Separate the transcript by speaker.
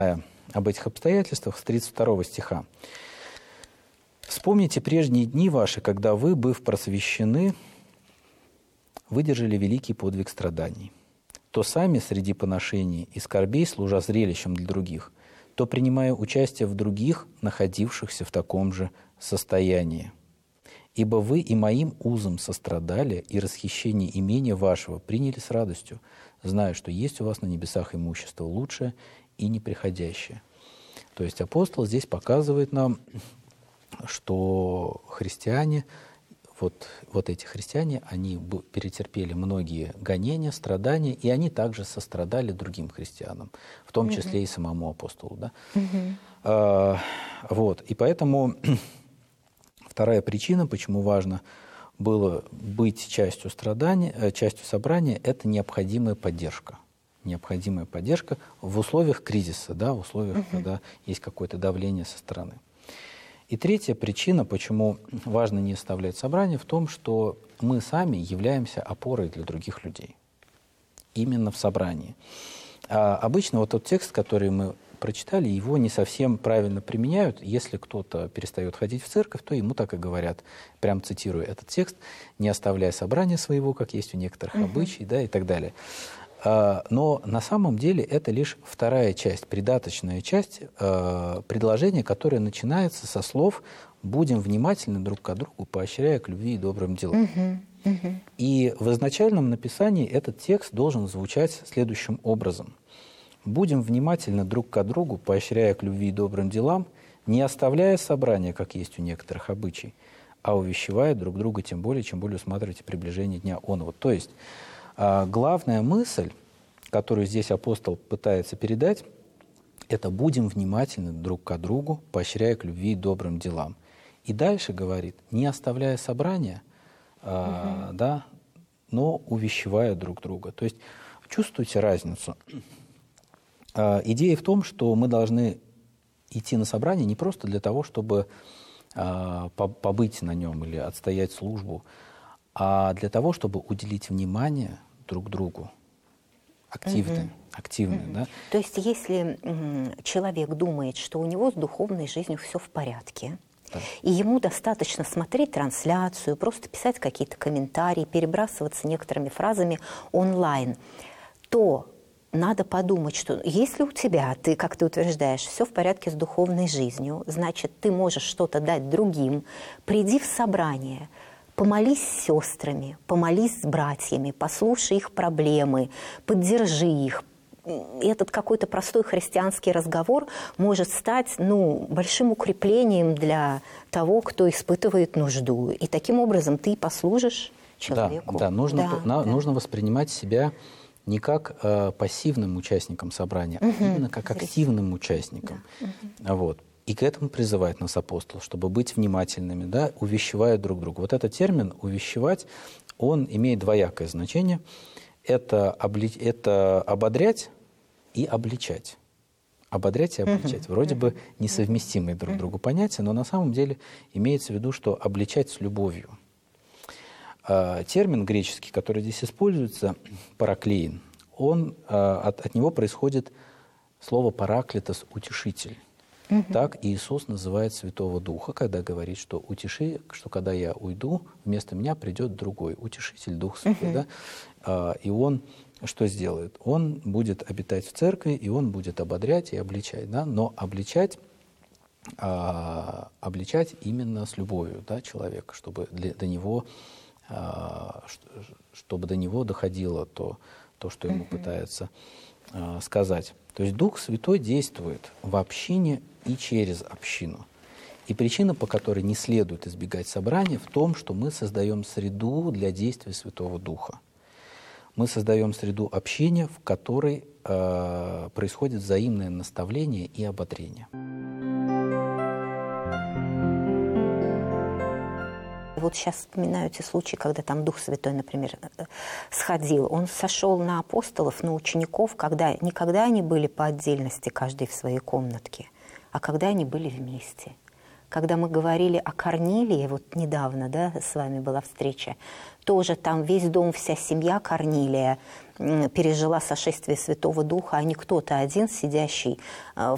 Speaker 1: об этих обстоятельствах с 32 стиха. «Вспомните прежние дни ваши, когда вы, быв просвещены, выдержали великий подвиг страданий. То сами среди поношений и скорбей, служа зрелищем для других, то принимая участие в других, находившихся в таком же состоянии. Ибо вы и моим узом сострадали, и расхищение имения вашего приняли с радостью, зная, что есть у вас на небесах имущество лучшее и неприходящее». То есть апостол здесь показывает нам, что христиане, вот эти христиане, они претерпели многие гонения, страдания, и они также сострадали другим христианам, в том числе и самому апостолу. Да? И поэтому вторая причина, почему важно было быть частью собрания, это необходимая поддержка. Необходимая поддержка в условиях кризиса, да, в условиях, когда есть какое-то давление со стороны. И третья причина, почему важно не оставлять собрание, в том, что мы сами являемся опорой для других людей. Именно в собрании. Обычно вот тот текст, который мы прочитали, его не совсем правильно применяют. Если кто-то перестает ходить в церковь, то ему так и говорят, прям цитирую этот текст, не оставляя собрания своего, как есть у некоторых обычаев, да, и так далее. Но на самом деле это лишь вторая часть, придаточная часть предложения, которое начинается со слов «будем внимательны друг к другу, поощряя к любви и добрым делам». И в изначальном написании этот текст должен звучать следующим образом. «Будем внимательны друг к другу, поощряя к любви и добрым делам, не оставляя собрания, как есть у некоторых обычаев, а увещевая друг друга, тем более, чем более усматриваете приближение дня оного». То есть главная мысль, которую здесь апостол пытается передать, это «будем внимательны друг к другу, поощряя к любви и добрым делам». И дальше говорит, не оставляя собрания, да, но увещевая друг друга. То есть чувствуете разницу? Идея в том, что мы должны идти на собрание не просто для того, чтобы побыть на нем или отстоять службу, а для того, чтобы уделить внимание друг другу. Активны. Да?
Speaker 2: То есть если человек думает, что у него с духовной жизнью все в порядке, да, и ему достаточно смотреть трансляцию, просто писать какие-то комментарии, перебрасываться некоторыми фразами онлайн, то надо подумать, что если у тебя, ты, как ты утверждаешь, все в порядке с духовной жизнью, значит, ты можешь что-то дать другим, приди в собрание, помолись с сестрами, помолись с братьями, послушай их проблемы, поддержи их. Этот какой-то простой христианский разговор может стать большим укреплением для того, кто испытывает нужду. И таким образом ты послужишь человеку.
Speaker 1: Да, нужно воспринимать себя не как пассивным участником собрания, а именно как активным участником. Вот. И к этому призывает нас апостол, чтобы быть внимательными, да, увещевая друг друга. Вот этот термин «увещевать», он имеет двоякое значение. Это ободрять и обличать. Ободрять и обличать. Вроде бы несовместимые друг другу понятия, но на самом деле имеется в виду, что обличать с любовью. Термин греческий, который здесь используется, параклеин, от него происходит слово «параклитос» – «утешитель». Так Иисус называет Святого Духа, когда говорит, что когда я уйду, вместо меня придет другой, утешитель, Дух Святой. Да? И Он что сделает? Он будет обитать в церкви, и Он будет ободрять и обличать. Да? Но обличать именно с любовью, да, человека, чтобы до него доходило то, что ему пытается сказать. То есть Дух Святой действует в общине и через общину. И причина, по которой не следует избегать собрания, в том, что мы создаем среду для действия Святого Духа. Мы создаем среду общения, в которой происходит взаимное наставление и ободрение.
Speaker 2: Вот сейчас вспоминаю те случаи, когда там Дух Святой, например, сходил. Он сошел на апостолов, на учеников, не когда они были по отдельности, каждый в своей комнатке, а когда они были вместе. Когда мы говорили о Корнилии, вот недавно, да, с вами была встреча, тоже там весь дом, вся семья Корнилия пережила сошествие Святого Духа, а не кто-то один, сидящий в